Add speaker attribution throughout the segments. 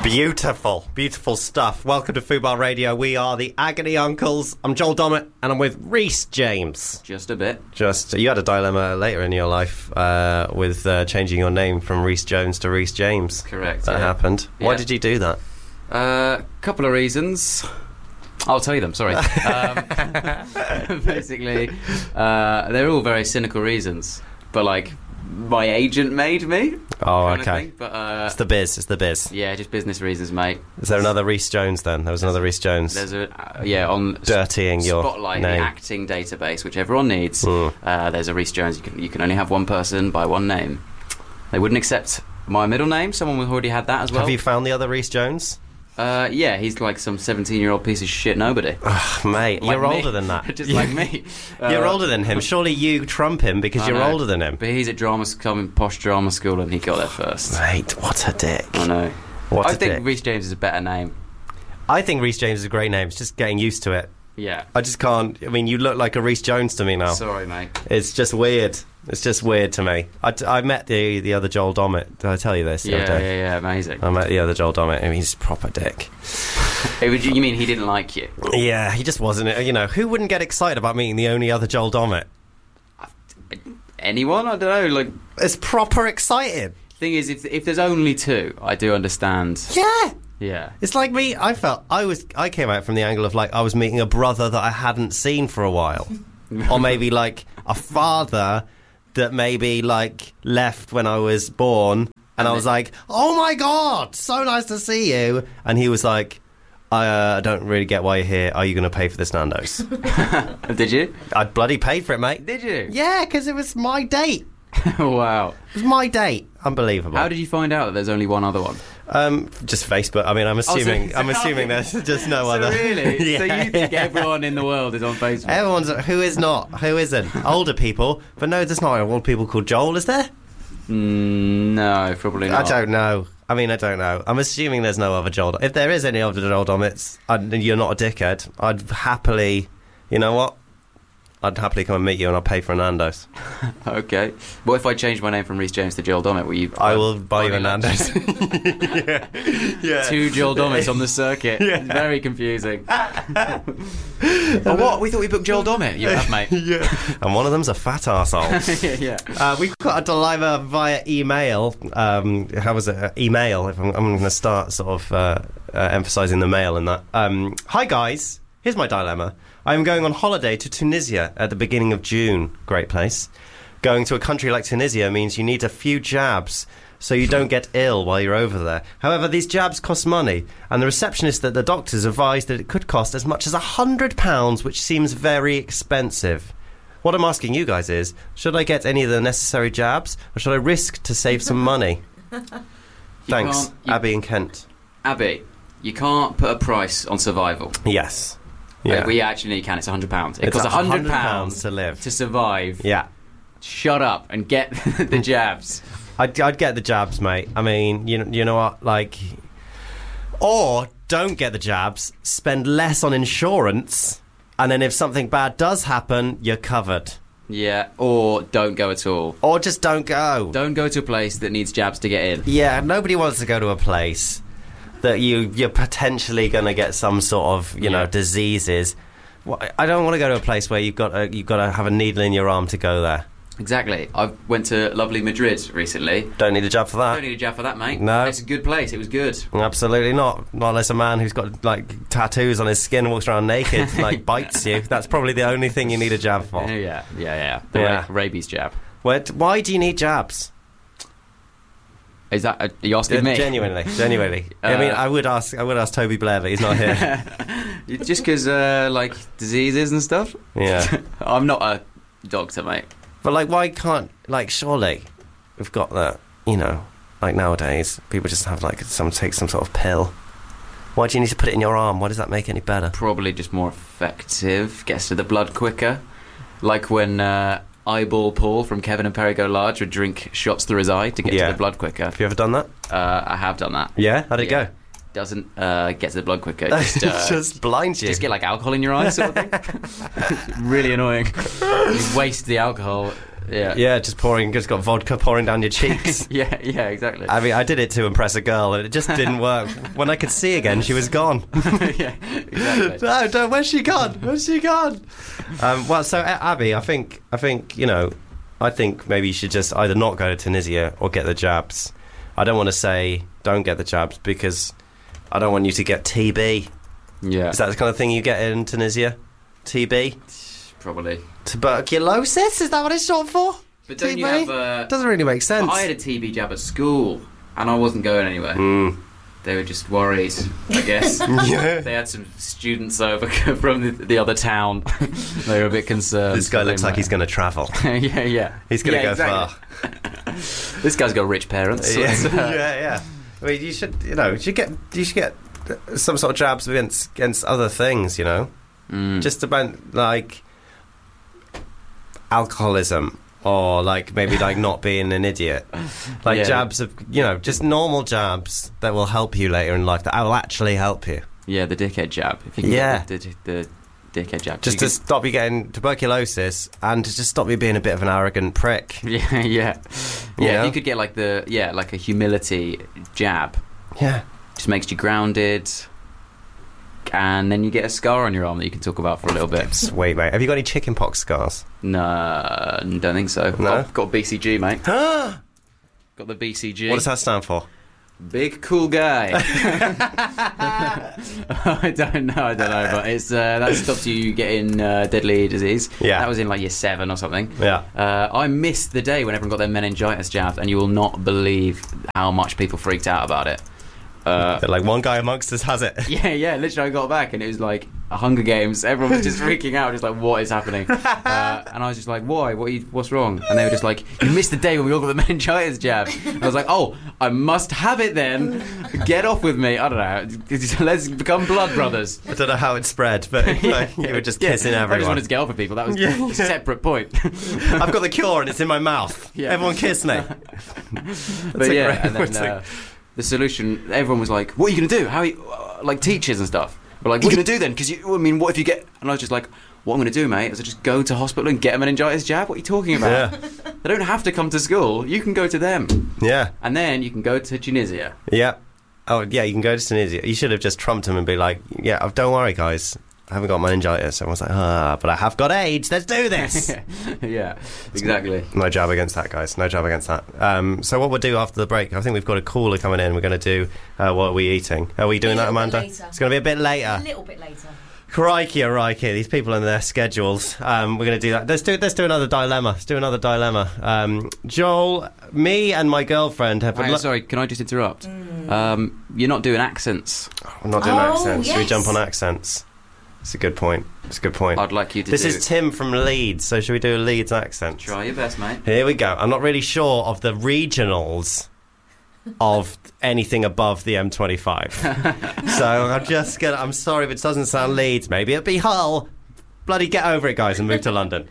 Speaker 1: Beautiful stuff. Welcome to Fubar Radio. We are the Agony Uncles. I'm Joel Dommett, and I'm with Rhys James.
Speaker 2: Just a bit.
Speaker 1: You had a dilemma later in your life with changing your name from Rhys Jones to Rhys James.
Speaker 2: Correct.
Speaker 1: That happened. Why did you do that?
Speaker 2: Couple of reasons. I'll tell you them, sorry. Basically, they're all very cynical reasons. But, like, my agent made me.
Speaker 1: Oh, okay.
Speaker 2: But,
Speaker 1: it's the biz.
Speaker 2: Yeah, just business reasons, mate.
Speaker 1: Is there another Rhys Jones, then? There was another Rhys Jones.
Speaker 2: There's on
Speaker 1: dirtying your
Speaker 2: Spotlight,
Speaker 1: name.
Speaker 2: the acting database, which everyone needs. There's a Rhys Jones. You can only have one person by one name. They wouldn't accept my middle name. Someone already had that as well.
Speaker 1: Have you found the other Rhys Jones?
Speaker 2: Yeah, he's like some 17-year-old piece of shit nobody.
Speaker 1: Ugh, mate,
Speaker 2: like
Speaker 1: you're older than that.
Speaker 2: Just like me.
Speaker 1: You're older than him. Surely you trump him because you're older than him.
Speaker 2: But he's at posh drama school and he got there first.
Speaker 1: Mate, what a dick.
Speaker 2: I know.
Speaker 1: I
Speaker 2: think Rhys James is a better name.
Speaker 1: I think Rhys James is a great name. It's just getting used to it.
Speaker 2: Yeah.
Speaker 1: I just can't. I mean, you look like a Rhys Jones to me now.
Speaker 2: Sorry, mate.
Speaker 1: It's just weird. It's just weird to me. I met the other Joel Dommett. Did I tell you this?
Speaker 2: Yeah, amazing.
Speaker 1: I met the other Joel Dommett. I mean, he's a proper dick.
Speaker 2: You mean he didn't like you?
Speaker 1: Yeah, he just wasn't. You know, who wouldn't get excited about meeting the only other Joel Dommett?
Speaker 2: Anyone? I don't know. Like,
Speaker 1: it's proper exciting.
Speaker 2: Thing is, if there's only two, I do understand.
Speaker 1: Yeah.
Speaker 2: Yeah.
Speaker 1: It's like me. I came out from the angle of like I was meeting a brother that I hadn't seen for a while, or maybe like a father that maybe like left when I was born, and I was like, oh my god, so nice to see you, and he was like, I don't really get why you're here. Are you going to pay for this Nando's?
Speaker 2: Did you?
Speaker 1: I bloody paid for it, mate.
Speaker 2: Did you?
Speaker 1: Yeah, because it was my date.
Speaker 2: Wow.
Speaker 1: It was my date. Unbelievable.
Speaker 2: How did you find out that there's only one other one?
Speaker 1: Just Facebook. I mean, I'm assuming there's just no other.
Speaker 2: Really?
Speaker 1: Yeah,
Speaker 2: so you think everyone in the world is on Facebook?
Speaker 1: Everyone's. Who is not? Who isn't? Older people. But no, there's not old people called Joel, is there?
Speaker 2: No, probably not.
Speaker 1: I don't know. I'm assuming there's no other Joel. If there is any other Joel Dommets, and you're not a dickhead, I'd happily, you know what? I'd happily come and meet you and I'll pay for a Nando's.
Speaker 2: Okay. What if I change my name from Rhys James to Joel Dommett? Will you?
Speaker 1: I will buy you a Nando's.
Speaker 2: Yeah. Two Joel Dommets on the circuit. Yeah. It's very confusing. What? We thought we booked Joel Dommett. You have, mate.
Speaker 1: Yeah. And one of them's a fat arsehole.
Speaker 2: Yeah.
Speaker 1: We've got a dilemma via email. How was it? Email. If I'm going to start sort of emphasising the mail in that. Hi, guys. Here's my dilemma. I'm going on holiday to Tunisia at the beginning of June. Great place. Going to a country like Tunisia means you need a few jabs so you don't get ill while you're over there. However, these jabs cost money, and the receptionist at the doctors advised that it could cost as much as £100, which seems very expensive. What I'm asking you guys is, should I get any of the necessary jabs, or should I risk to save some money? Thanks, Abby in Kent.
Speaker 2: Abby, you can't put a price on survival.
Speaker 1: Yes. Yeah.
Speaker 2: We actually can. It's £100. It costs £100
Speaker 1: to live,
Speaker 2: to survive.
Speaker 1: Yeah.
Speaker 2: Shut up and get the jabs.
Speaker 1: I'd get the jabs, mate. I mean, you know what? Like, or don't get the jabs. Spend less on insurance, and then if something bad does happen, you're covered.
Speaker 2: Yeah. Or don't go at all.
Speaker 1: Or just don't go.
Speaker 2: Don't go to a place that needs jabs to get in.
Speaker 1: Yeah. Nobody wants to go to a place that you're potentially going to get some sort of you know diseases. Well, I don't want to go to a place where you've got to have a needle in your arm to go there.
Speaker 2: Exactly. I went to lovely Madrid recently.
Speaker 1: Don't need a jab for that.
Speaker 2: Don't need a jab for that, mate.
Speaker 1: No,
Speaker 2: it's a good place. It was good.
Speaker 1: Absolutely not. Not unless a man who's got like tattoos on his skin and walks around naked like bites you. That's probably the only thing you need a jab for.
Speaker 2: Yeah. The rabies jab.
Speaker 1: Why do you need jabs?
Speaker 2: Is that? Are you asking me?
Speaker 1: Genuinely. I mean, I would ask Toby Blair, but he's not here.
Speaker 2: Just because, like, diseases and stuff.
Speaker 1: Yeah.
Speaker 2: I'm not a doctor, mate.
Speaker 1: But like, why can't surely we've got that? You know, like nowadays, people just have like take some sort of pill. Why do you need to put it in your arm? Why does that make it any better?
Speaker 2: Probably just more effective. Gets to the blood quicker. Like when Eyeball Paul from Kevin and Perry Go Large would drink shots through his eye to get to the blood quicker.
Speaker 1: Have you ever done that?
Speaker 2: I have done that.
Speaker 1: Yeah? How'd it go?
Speaker 2: Doesn't get to the blood quicker.
Speaker 1: Just blinds you.
Speaker 2: Just get like alcohol in your eyes sort of thing. Really annoying. You waste the alcohol Yeah.
Speaker 1: just got vodka pouring down your cheeks.
Speaker 2: yeah, exactly.
Speaker 1: I mean, I did it to impress a girl, and it just didn't work. When I could see again, she was gone.
Speaker 2: Yeah, exactly.
Speaker 1: No, where's she gone? Well, so Abby, I think I think maybe you should just either not go to Tunisia or get the jabs. I don't want to say don't get the jabs because I don't want you to get TB.
Speaker 2: Yeah.
Speaker 1: Is that the kind of thing you get in Tunisia? TB?
Speaker 2: Probably.
Speaker 1: Tuberculosis? Is that what it's short for?
Speaker 2: But don't
Speaker 1: TB?
Speaker 2: you have
Speaker 1: Doesn't really make sense.
Speaker 2: But I had a TB jab at school, and I wasn't going anywhere. They were just worried, I guess.
Speaker 1: Yeah.
Speaker 2: They had some students over from the other town. They were a bit concerned.
Speaker 1: This guy looks like he's going to travel.
Speaker 2: yeah.
Speaker 1: He's going to go
Speaker 2: exactly.
Speaker 1: far.
Speaker 2: This guy's got rich parents. So
Speaker 1: yeah. I mean, you should get some sort of jabs against other things, just about like alcoholism or like maybe like not being an idiot, like jabs of just normal jabs that will help you later in life, that will actually help you.
Speaker 2: Yeah, the dickhead jab. If you can get the dickhead jab,
Speaker 1: just to stop you getting tuberculosis and to just stop you being a bit of an arrogant prick.
Speaker 2: Yeah. If you could get like like a humility jab.
Speaker 1: Yeah.
Speaker 2: Just makes you grounded, and then you get a scar on your arm that you can talk about for a little bit.
Speaker 1: Sweet, mate. Have you got any chickenpox scars?
Speaker 2: No, don't think so.
Speaker 1: No?
Speaker 2: I've got BCG, mate. Got the BCG.
Speaker 1: What does that stand for?
Speaker 2: Big cool guy. I don't know, but it's that stops you getting deadly disease.
Speaker 1: Yeah.
Speaker 2: That was in like year 7 or something.
Speaker 1: Yeah.
Speaker 2: I missed the day when everyone got their meningitis jabbed, and you will not believe how much people freaked out about it.
Speaker 1: Like one guy amongst us has it.
Speaker 2: Yeah. Literally, I got back and it was like a Hunger Games. Everyone was just freaking out, just like, what is happening? And I was just like, why? What's wrong? And they were just like, you missed the day when we all got the meningitis jab. And I was like, oh, I must have it then. Get off with me. I don't know. Let's become blood brothers.
Speaker 1: I don't know how it spread, but you were just kissing everyone.
Speaker 2: I just wanted to get off with people. That was a separate point.
Speaker 1: I've got the cure and it's in my mouth. Yeah. Everyone kiss me.
Speaker 2: But yeah, and then the solution, everyone was like, what are you going to do? How are you, like teachers and stuff were like, what are you going to do then? Because what if you get... And I was just like, what I'm going to do, mate, is I just go to hospital and get a meningitis jab. What are you talking about? Yeah. They don't have to come to school. You can go to them.
Speaker 1: Yeah.
Speaker 2: And then you can go to Tunisia.
Speaker 1: Yeah. Oh, yeah, you can go to Tunisia. You should have just trumped him and be like, yeah, don't worry, guys. I haven't got meningitis. Everyone's like, but I have got AIDS. Let's do this.
Speaker 2: Yeah, exactly.
Speaker 1: No jab against that, guys. No jab against that. So what we'll do after the break, I think we've got a caller coming in. We're going to do What Are We Eating? Are we doing that, Amanda? It's going to be a bit later.
Speaker 3: A little bit later.
Speaker 1: Crikey, these people and their schedules. We're going to do that. Let's do another dilemma. Let's do another dilemma. Joel, me and my girlfriend have...
Speaker 2: sorry, can I just interrupt? You're not doing accents.
Speaker 1: We're not doing accents.
Speaker 3: Yes.
Speaker 1: Should we jump on accents? It's a good point.
Speaker 2: I'd like you to
Speaker 1: This is Tim from Leeds, so should we do a Leeds accent?
Speaker 2: Try your best, mate.
Speaker 1: Here we go. I'm not really sure of the regionals of anything above the M25. So I'm sorry if it doesn't sound Leeds. Maybe it'll be Hull. Bloody get over it, guys, and move to London.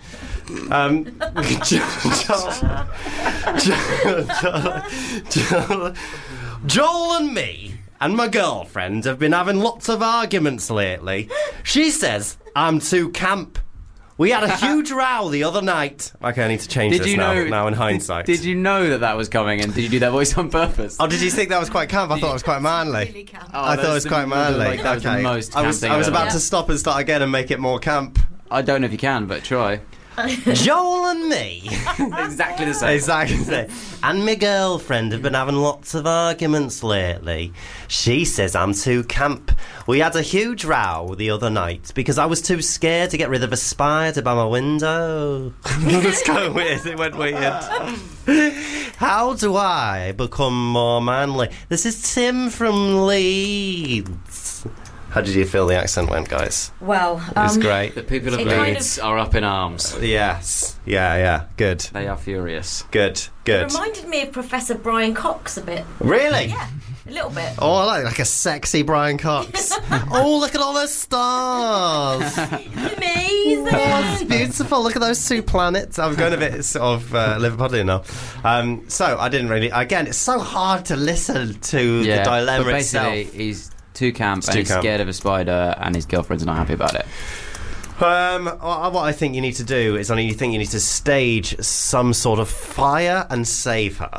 Speaker 1: Joel and me and my girlfriend have been having lots of arguments lately. She says I'm too camp. We had a huge row the other night. Okay, I need to change this now in hindsight.
Speaker 2: Did you know that was coming, and did you do that voice on purpose?
Speaker 1: Oh, did you think that was quite camp? I thought it was quite manly.
Speaker 3: Really camp.
Speaker 1: I thought it was quite manly.
Speaker 2: That was the most camp thing
Speaker 1: I was
Speaker 2: ever.
Speaker 1: about to stop and start again and make it more camp.
Speaker 2: I don't know if you can, but try.
Speaker 1: Joel and me.
Speaker 2: Exactly the same.
Speaker 1: Exactly the same. And my girlfriend have been having lots of arguments lately. She says I'm too camp. We had a huge row the other night because I was too scared to get rid of a spider by my window. It's kind of weird. It went weird. How do I become more manly? This is Tim from Leeds. How did you feel the accent went, guys?
Speaker 3: Well,
Speaker 1: it was great.
Speaker 2: The people of Leeds are up in arms.
Speaker 1: Yes. Yeah. Good.
Speaker 2: They are furious.
Speaker 1: Good.
Speaker 3: It reminded me of Professor Brian Cox a bit.
Speaker 1: Really?
Speaker 3: Yeah, a little bit.
Speaker 1: Oh, I like a sexy Brian Cox. Oh, look at all those stars.
Speaker 3: Amazing.
Speaker 1: Oh, it's beautiful. Look at those 2 planets. I'm going a bit sort of Liverpudlian now. So I didn't really... Again, it's so hard to listen to the dilemma
Speaker 2: but
Speaker 1: itself.
Speaker 2: Basically, he's too camp and he's scared of a spider and his girlfriend's not happy about it.
Speaker 1: What I think you need to do is you need to stage some sort of fire and save her.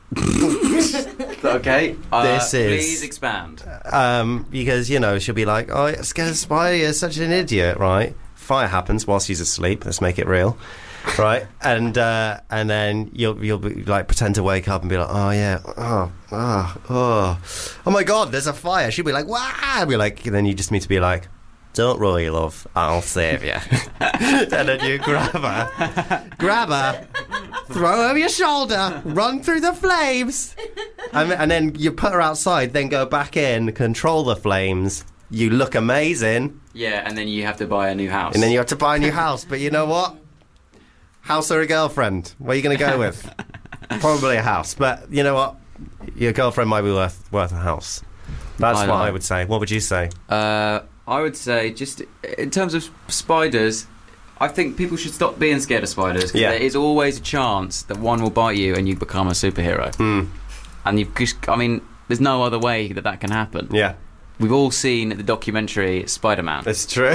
Speaker 2: Okay.
Speaker 1: This is-
Speaker 2: Please expand.
Speaker 1: Because, she'll be like, oh, scared of spider, you're such an idiot, right? Fire happens while she's asleep. Let's make it real. Right? And then you'll be like, pretend to wake up and be like, oh, yeah, oh my God, there's a fire. She'll be like, wow. And then you just need to be like, don't worry, love, I'll save you. And then you grab her, throw her over your shoulder, run through the flames, and then you put her outside, then go back in, control the flames. You look amazing.
Speaker 2: Yeah, and then you have to buy a new house.
Speaker 1: And then you have to buy a new house. But you know what? House or a girlfriend? What are you going to go with? Probably a house. But you know what? Your girlfriend might be worth a house. That's what I would say. What would you say?
Speaker 2: I would say, just in terms of spiders, I think people should stop being scared of spiders. 'Cause there is always a chance that one will bite you and you become a superhero. And there's no other way that can happen.
Speaker 1: Yeah.
Speaker 2: We've all seen the documentary Spider-Man.
Speaker 1: That's true.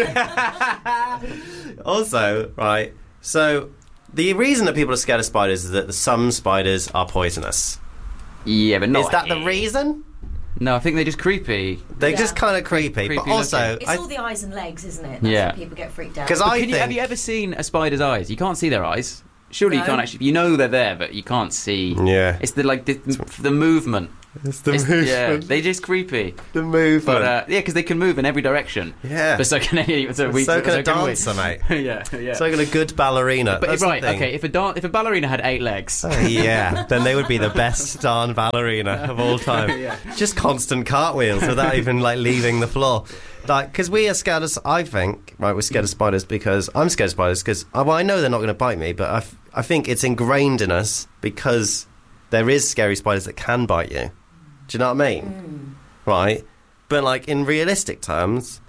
Speaker 1: Also, right, so the reason that people are scared of spiders is that some spiders are poisonous.
Speaker 2: Yeah, but not...
Speaker 1: Is that the reason?
Speaker 2: No, I think they're just creepy.
Speaker 1: They're just kind of creepy. But also...
Speaker 3: It's all the eyes and legs, isn't it? That's why people get freaked out.
Speaker 2: Have you ever seen a spider's eyes? You can't see their eyes. Surely you can't actually... You know they're there, but you can't see...
Speaker 1: Yeah.
Speaker 2: It's the movement.
Speaker 1: It's the movement.
Speaker 2: Yeah, they're just creepy.
Speaker 1: The movement.
Speaker 2: But, because they can move in every direction.
Speaker 1: Yeah.
Speaker 2: But so can any... So
Speaker 1: can a dancer, mate.
Speaker 2: Yeah.
Speaker 1: So can a good ballerina.
Speaker 2: But okay, if a ballerina had 8 legs...
Speaker 1: then they would be the best darn ballerina of all time. Just constant cartwheels without even, leaving the floor. Because we are scared of... I think, we're scared of spiders because... I'm scared of spiders because... I know they're not going to bite me, but I think it's ingrained in us because there is scary spiders that can bite you. Do you know what I mean? Right? But, in realistic terms,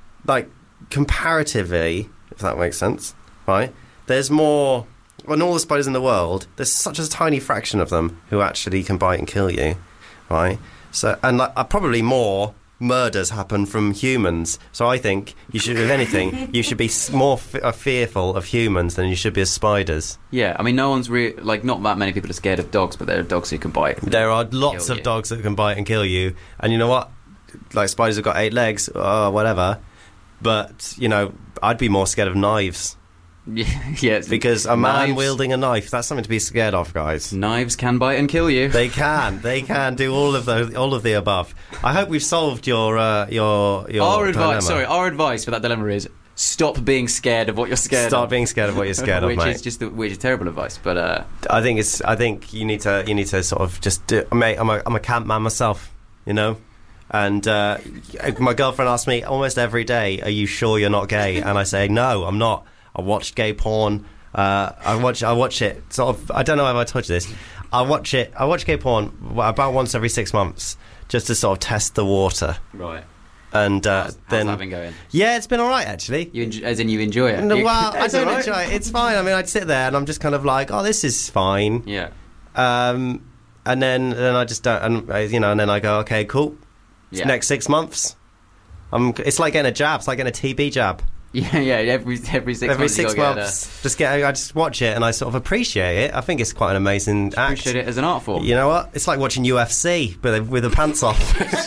Speaker 1: comparatively, if that makes sense, right? There's more... On all the spiders in the world, there's such a tiny fraction of them who actually can bite and kill you, right? So, and probably more murders happen from humans. So I think you should, if anything, you should be more fearful of humans than you should be of spiders.
Speaker 2: Yeah, no one's not that many people are scared of dogs, but there are dogs who can bite.
Speaker 1: There are lots of dogs that can bite and kill you. And you know what? Spiders have got 8 legs, or whatever. But, I'd be more scared of knives.
Speaker 2: Yes,
Speaker 1: because a man wielding a knife, that's something to be scared of, guys.
Speaker 2: Knives can bite and kill you.
Speaker 1: They can do all of the above. I hope we've solved your
Speaker 2: advice. Sorry, our advice for that dilemma is stop being scared of what you're scared of.
Speaker 1: Stop being scared of what you're scared of, mate.
Speaker 2: Which is terrible advice, but
Speaker 1: I think you need to sort of just do, mate. I'm a camp man myself, And my girlfriend asks me almost every day, "Are you sure you're not gay?" And I say, "No, I'm not. I watched gay porn. I watch it sort of. I don't know if I told you this. I watch gay porn about once every 6 months just to sort of test the water.
Speaker 2: Right.
Speaker 1: And
Speaker 2: how's that been going?
Speaker 1: Yeah, it's been all right actually.
Speaker 2: As in you enjoy it?
Speaker 1: No, well, I don't enjoy it. It's fine. I'd sit there and I'm just kind of like, oh, this is fine.
Speaker 2: Yeah.
Speaker 1: And then I just don't, and then I go, okay, cool.
Speaker 2: Yeah.
Speaker 1: Next 6 months, it's like getting a jab. It's like getting a TB jab.
Speaker 2: Yeah. Every 6 months.
Speaker 1: Every 6 months, I just watch it and I sort of appreciate it. I think it's quite an amazing act.
Speaker 2: Appreciate it as an art form.
Speaker 1: You know what? It's like watching UFC, but with the pants off.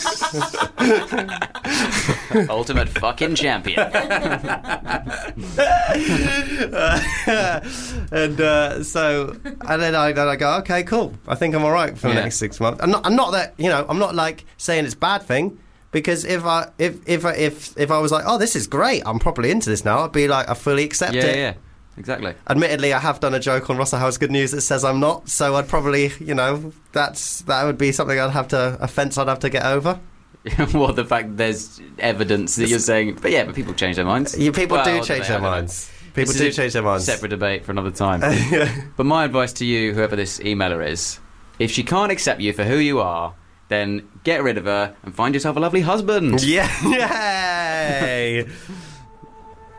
Speaker 2: Ultimate fucking champion.
Speaker 1: And then I go, okay, cool. I think I'm all right for the next 6 months. I'm not that, I'm not like saying it's a bad thing. Because if I was like, oh, this is great, I'm probably into this now, I'd be like, I fully accept it.
Speaker 2: Yeah, exactly.
Speaker 1: Admittedly, I have done a joke on Russell Howard's Good News that says I'm not, so I'd probably, that would be something I'd have to get over.
Speaker 2: Well, the fact that there's evidence that you're saying, but people change their minds.
Speaker 1: People do change their minds. People do change their minds.
Speaker 2: Separate debate for another time. But my advice to you, whoever this emailer is, if she can't accept you for who you are, then get rid of her and find yourself a lovely husband.
Speaker 1: Yeah. Yay!